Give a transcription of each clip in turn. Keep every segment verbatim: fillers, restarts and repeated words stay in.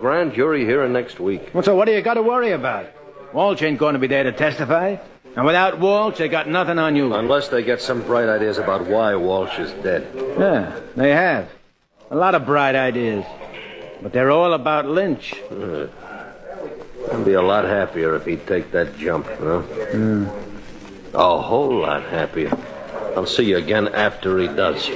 grand jury hearing next week. Well, so what do you got to worry about? Walsh ain't going to be there to testify. And without Walsh, they got nothing on you. Unless they get some bright ideas about why Walsh is dead. Yeah, they have. A lot of bright ideas. But they're all about Lynch. Uh, I'd be a lot happier if he'd take that jump, huh? Mm. A whole lot happier. I'll see you again after he does.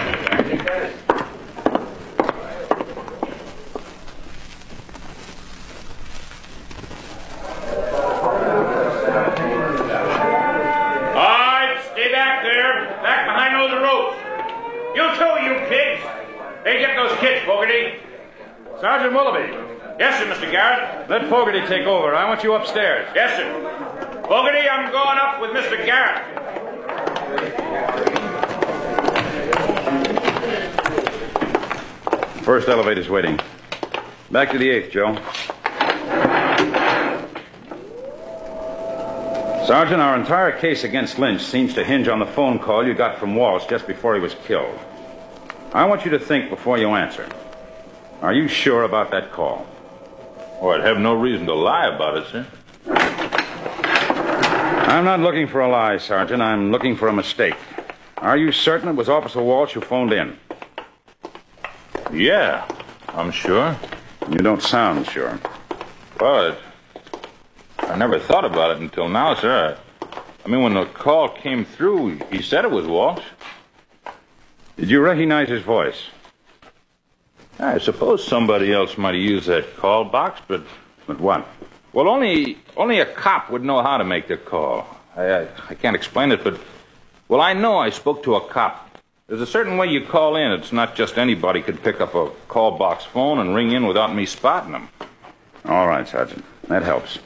Sergeant Willoughby. Yes, sir, Mister Garrett. Let Fogarty take over. I want you upstairs. Yes, sir. Fogarty, I'm going up with Mister Garrett. First elevator's waiting. Back to the eighth, Joe. Sergeant, our entire case against Lynch seems to hinge on the phone call you got from Walsh just before he was killed. I want you to think before you answer. Are you sure about that call? Oh, I'd have no reason to lie about it, sir. I'm not looking for a lie, Sergeant. I'm looking for a mistake. Are you certain it was Officer Walsh who phoned in? Yeah, I'm sure. You don't sound sure. Well, it, I never thought about it until now, sir. I, I mean, when the call came through, he said it was Walsh. Did you recognize his voice? I suppose somebody else might have used that call box, but... But what? Well, only only a cop would know how to make the call. I, I, I can't explain it, but... Well, I know I spoke to a cop. There's a certain way you call in. It's not just anybody could pick up a call box phone and ring in without me spotting them. All right, Sergeant. That helps.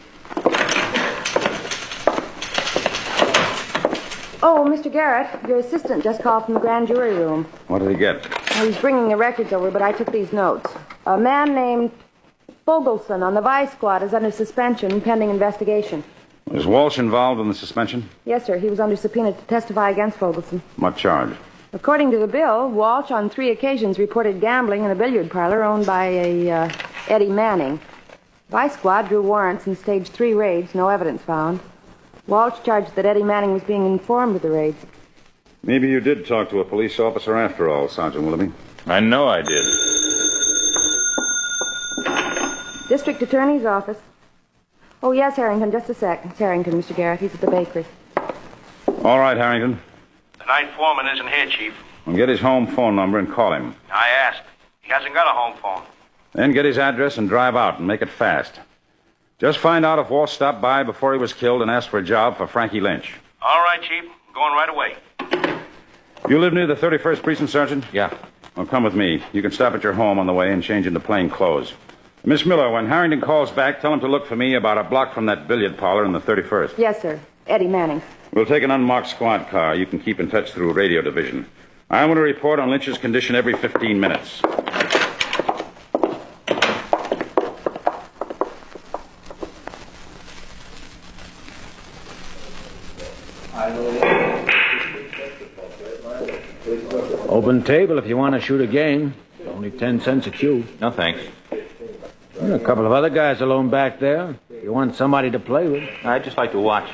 Oh, Mister Garrett, your assistant just called from the grand jury room. What did he get? Well, he's bringing the records over, but I took these notes. A man named Fogelson on the Vice Squad is under suspension pending investigation. Was Walsh involved in the suspension? Yes, sir. He was under subpoena to testify against Fogelson. What charge? According to the bill, Walsh on three occasions reported gambling in a billiard parlor owned by a uh, Eddie Manning. Vice Squad drew warrants and staged three raids, no evidence found. Walsh charged that Eddie Manning was being informed of the raids. Maybe you did talk to a police officer after all, Sergeant Willoughby. I know I did. District Attorney's office. Oh, yes, Harrington, just a sec. It's Harrington, Mister Garrett. He's at the bakery. All right, Harrington. The night foreman isn't here, Chief. Well, get his home phone number and call him. I asked. He hasn't got a home phone. Then get his address and drive out and make it fast. Just find out if Walsh stopped by before he was killed and asked for a job for Frankie Lynch. All right, Chief. I'm going right away. You live near the thirty-first Precinct, Sergeant? Yeah. Well, come with me. You can stop at your home on the way and change into plain clothes. Miss Miller, when Harrington calls back, tell him to look for me about a block from that billiard parlor in the thirty-first. Yes, sir. Eddie Manning. We'll take an unmarked squad car. You can keep in touch through radio division. I want to report on Lynch's condition every fifteen minutes. Open table if you want to shoot a game. Only ten cents a cue. No, thanks. A couple of other guys alone back there. You want somebody to play with. I'd just like to watch.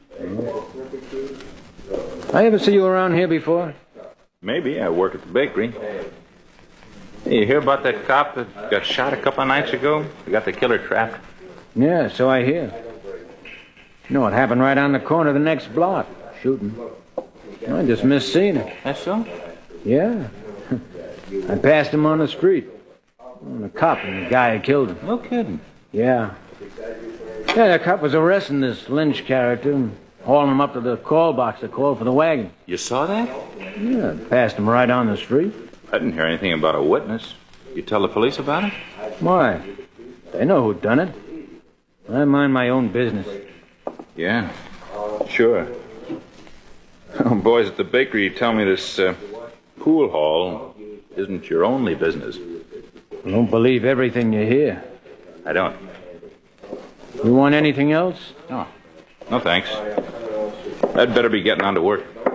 I ever see you around here before? Maybe. I work at the bakery. Hey, you hear about that cop that got shot a couple of nights ago? They got the killer trapped. Yeah, so I hear. You know, it happened right on the corner of the next block. Shooting. I just missed seeing it. That's so? Yeah. I passed him on the street. The cop and the guy who killed him. No kidding. Yeah. Yeah, the cop was arresting this Lynch character and hauling him up to the call box to call for the wagon. You saw that? Yeah, passed him right on the street. I didn't hear anything about a witness. You tell the police about it? Why? They know who done it. I mind my own business. Yeah, sure. Oh, boys at the bakery tell me this uh, pool hall isn't your only business. Don't believe everything you hear. I don't. You want anything else? No. No, thanks. I'd better be getting on to work.